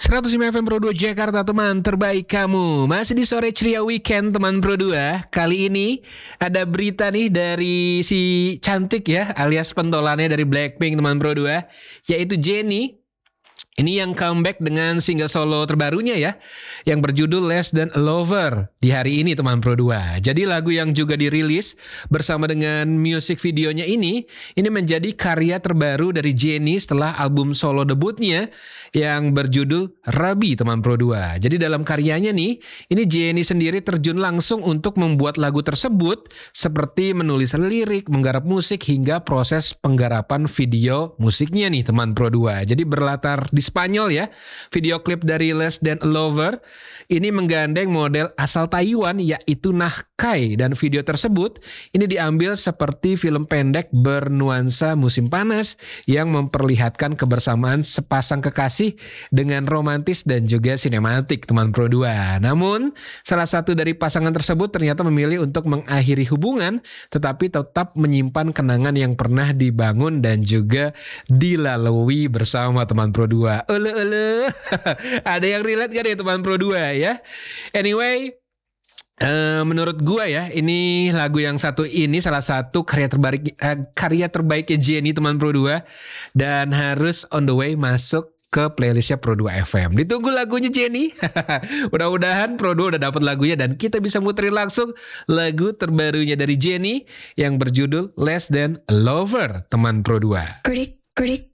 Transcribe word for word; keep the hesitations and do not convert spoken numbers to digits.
seratus lima F M Pro dua Jakarta, teman terbaik kamu. Masih di sore ceria weekend, teman Pro dua. Kali ini ada berita nih dari si cantik ya, alias pentolannya dari Blackpink, teman Pro dua, yaitu Jennie. Ini yang comeback dengan single solo terbarunya ya, yang berjudul Less Than a Lover di hari ini, teman Pro dua. Jadi lagu yang juga dirilis bersama dengan music videonya ini, ini menjadi karya terbaru dari Jennie setelah album solo debutnya yang berjudul Rabi, teman Pro dua. Jadi dalam karyanya nih, ini Jennie sendiri terjun langsung untuk membuat lagu tersebut, seperti menulis lirik, menggarap musik, hingga proses penggarapan video musiknya nih, teman Pro dua. Jadi berlatar di Spanyol ya. Video klip dari Less Than a Lover ini menggandeng model asal Taiwan yaitu Nah Kai, dan video tersebut ini diambil seperti film pendek bernuansa musim panas yang memperlihatkan kebersamaan sepasang kekasih dengan romantis dan juga sinematik, teman Pro dua. Namun salah satu dari pasangan tersebut ternyata memilih untuk mengakhiri hubungan, tetapi tetap menyimpan kenangan yang pernah dibangun dan juga dilalui bersama, teman Pro dua. Ele-ele. Ada yang relate gak deh, teman Pro dua ya? Anyway, Uh, menurut gua ya, ini lagu yang satu ini salah satu karya terbaik uh, karya terbaiknya Jennie, teman Pro dua, dan harus on the way masuk ke playlistnya Pro dua F M. Ditunggu lagunya Jennie. Mudah-mudahan Pro dua udah dapat lagunya dan kita bisa muterin langsung lagu terbarunya dari Jennie yang berjudul Less Than a Lover, teman Pro dua. Pretty, pretty.